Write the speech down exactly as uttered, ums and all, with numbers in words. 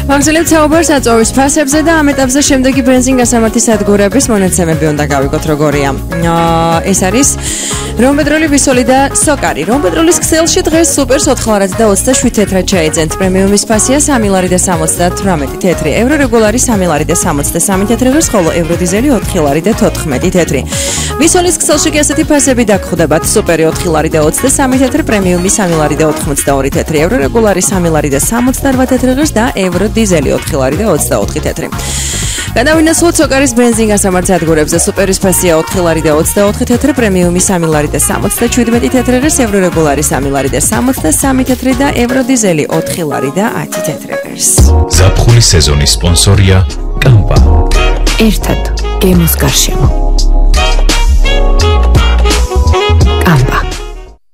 ვაგრძელებთ საუბარს აწვევის ფასებზე და ამ ეტაპზე შემდეგი ბენზინგასამართი სადგურების მონაცემები უნდა გავიგოთ როგორია. ეს არის რომპეტროლი, ვისოლი და სოკარი. რომპეტროლის ქსელში დღეს სუპერს ოთხ ლარად და ოცდაშვიდ თეთრად ჩაეძენთ. პრემიუმის ფასია სამი ლარი და სამოცდათვრამეტი თეთრი. ევრო რეგულარი სამი ლარი და სამოცდასამი თეთრი ღირს, ხოლო ევრო დიზელი ოთხი ლარი და თოთხმეტი თეთრი. ვისოლის ქსელში კი ასეთი ფასები დაგხვდებათ. სუპერი ოთხი ლარი და ოცდასამი თეთრი, პრემიუმი სამი ლარი და ოთხმოცდაორი თეთრი. ევრო რეგულარი სამი ლარი და სამოცდარვა თეთრი ღირს და ევრო დიზელი ოთხი ლარი და ოცდაოთხი თეთრი. გადავინაცვლოთ სოკარის ბენზინგასამართ სადგურებზე. სუპერის ფასია ოთხი ლარი და ოცდაოთხი თეთრი, პრემიუმი სამი ლარი და სამოცდაშვიდმეტი თეთრი ღირს, ევრო რეგულარი სამი ლარი და სამოცდასამი თეთრი და ევრო დიზელი ოთხი ლარი და ათი თეთრი ღირს. ზაფხულის სეზონის სპონსორია კამპა. ერთად გემოს გარშემო.